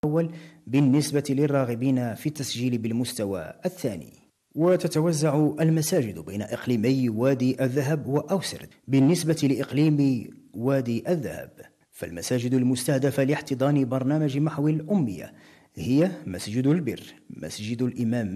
الأول بالنسبة للراغبين في التسجيل بالمستوى الثاني. وتتوزع المساجد بين إقليمي وادي الذهب وأوسرد. بالنسبة لإقليم وادي الذهب فالمساجد المستهدفة لاحتضان برنامج محو الأمية هي مسجد البر، مسجد الإمام